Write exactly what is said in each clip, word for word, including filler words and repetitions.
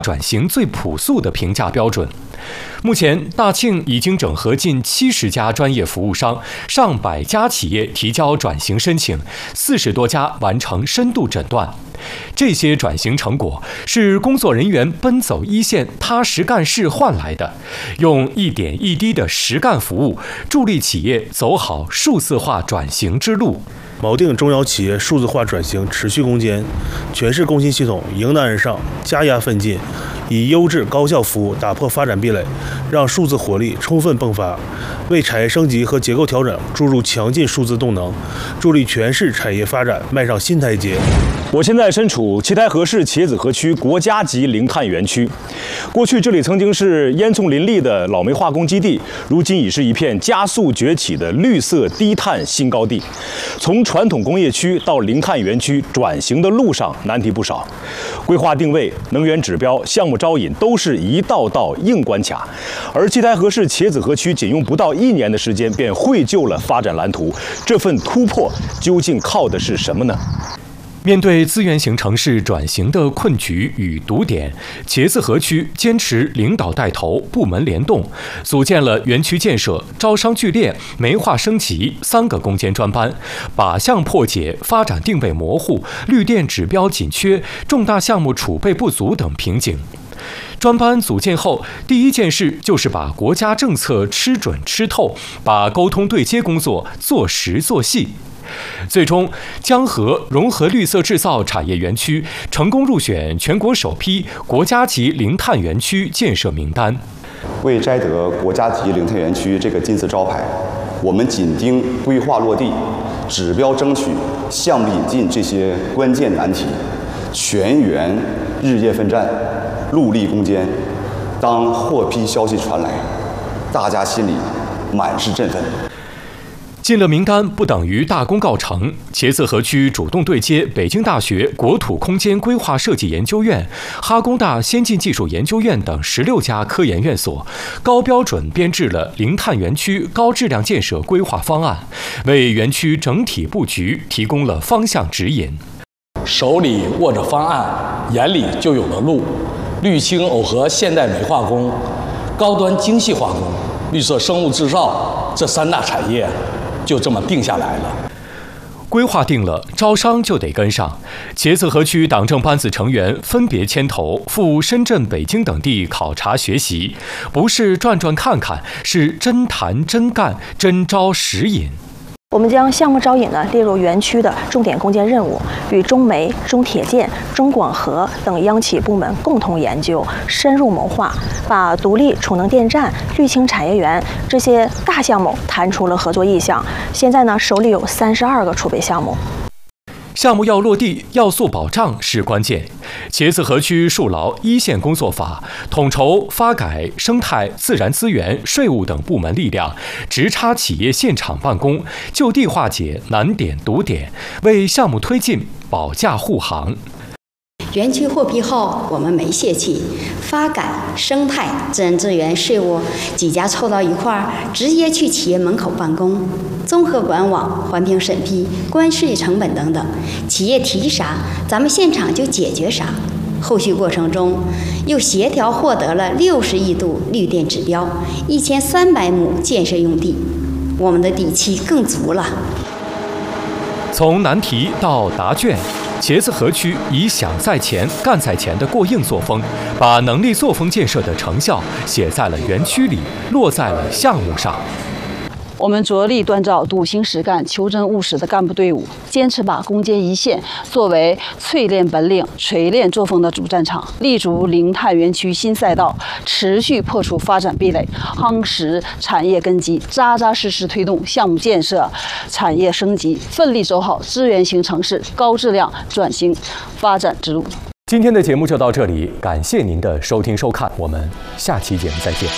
转型最朴素的评价标准。目前，大庆已经整合近七十家专业服务商，上百家企业提交转型申请，四十多家完成深度诊断。这些转型成果是工作人员奔走一线、踏实干事换来的，用一点一滴的实干服务，助力企业走好数字化转型之路。 锚定中小企业数字化转型持续攻坚，全市工信系统迎难而上，加压奋进，以优质高效服务打破发展壁垒，让数字活力充分迸发，为产业升级和结构调整注入强劲数字动能，助力全市产业发展迈上新台阶。 我现在身处七台河市茄子河区国家级零碳园区，过去这里曾经是烟囱林立的老煤化工基地，如今已是一片加速崛起的绿色低碳新高地。从传统工业区到零碳园区转型的路上难题不少，规划定位、能源指标、项目招引都是一道道硬关卡。而七台河市茄子河区仅用不到一年的时间便绘就了发展蓝图，这份突破究竟靠的是什么呢？ 面对资源型城市转型的困局与堵点，茄子河区坚持领导带头、部门联动，组建了园区建设、招商聚炼、煤化升级三个攻坚专班，靶向破解发展定位模糊、绿电指标紧缺、重大项目储备不足等瓶颈。专班组建后，第一件事就是把国家政策吃准吃透，把沟通对接工作做实做细。最终，江河融合绿色制造产业园区成功入选全国首批国家级零碳园区建设名单。 为摘得国家级零碳园区这个金字招牌，我们紧盯规划落地、指标争取、项目引进这些关键难题，全员日夜奋战，戮力攻坚。当获批消息传来，大家心里满是振奋。 进了名单不等于大功告成，茄子河区主动对接北京大学国土空间规划设计研究院、哈工大先进技术研究院等十六家科研院所，高标准编制了零碳园区高质量建设规划方案，为园区整体布局提供了方向指引。 手里握着方案，眼里就有了路。绿氢耦合现代煤化工、高端精细化工、绿色生物制造这三大产业就这么定下来了。 规划定了，招商就得跟上。茄子河区党政班子成员分别牵头赴深圳、北京等地考察学习，不是转转看看，是真谈真干，真招实引。 我们将项目招引呢列入园区的重点攻坚任务，与中煤、中铁建、中广核等央企部门共同研究，深入谋划，把独立储能电站、绿氢产业园这些大项目谈出了合作意向。现在呢，手里有三十二个储备项目。 项目要落地，要素保障是关键。茄子河区树牢一线工作法，统筹发改、生态、自然资源、税务等部门力量，直插企业现场办公，就地化解难点堵点，为项目推进保驾护航。 园区获批后，我们没泄气，发改、生态、自然资源、税务几家凑到一块儿，直接去企业门口办公，综合管网、环评审批、关税成本等等，企业提啥，咱们现场就解决啥。后续过程中，又协调获得了六十亿度绿电指标，一千三百亩建设用地，我们的底气更足了。 从难题到答卷，茄子河区以想在前、干在前的过硬作风，把能力作风建设的成效写在了园区里，落在了项目上。 我们着力锻造笃行实干、求真务实的干部队伍，坚持把攻坚一线作为淬炼本领、锤炼作风的主战场，立足零碳园区新赛道，持续破除发展壁垒，夯实产业根基，扎扎实实推动项目建设、产业升级，奋力走好资源型城市高质量转型发展之路。 今天的节目就到这里，感谢您的收听收看，我们下期节目再见。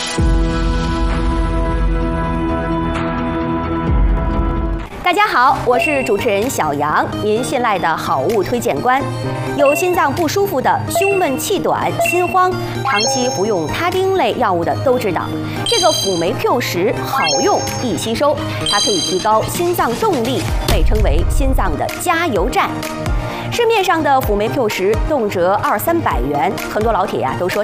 大家好，我是主持人小杨，您信赖的好物推荐官。有心脏不舒服的、胸闷气短、心慌，长期服用他汀类药物的都知道，这个辅酶 Q 十好用易吸收，它可以提高心脏动力，被称为心脏的加油站。 市面上的辅酶 Q 十动辄二三百元，很多老铁呀、都说